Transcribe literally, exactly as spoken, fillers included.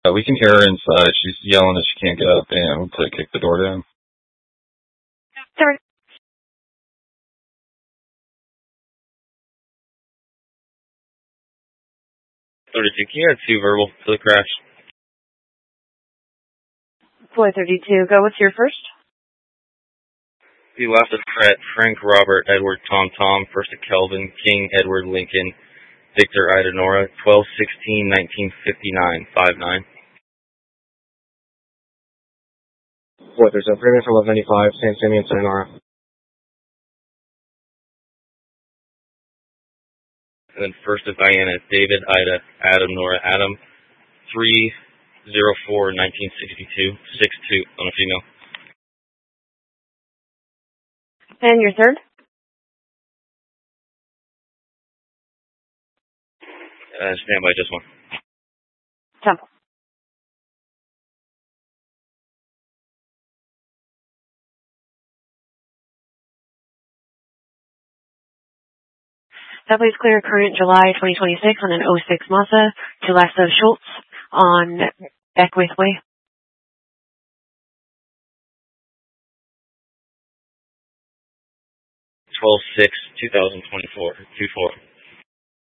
Uh, we can hear her inside. She's yelling that she can't get up and to kick the door down. Sorry. thirty-two, can you add two verbal to the crash? four thirty-two, go with your first. The last of Fred, Frank, Robert, Edward, Tom, Tom, first of Kelvin, King, Edward, Lincoln, Victor, Ida, Nora, twelve sixteen nineteen fifty-nine, five nine. What, there's a agreement for eleven ninety-five, San Simeon, Sayonara. And then first of Diana, David, Ida, Adam, Nora, Adam, three oh four nineteen sixty-two, six two on a female. And your third? Uh, stand by just one. Temple. That please clear current July twenty twenty-six on an oh six Mazda to Lasso Schultz on Beckwith Way. twelve six twenty twenty-four, two four.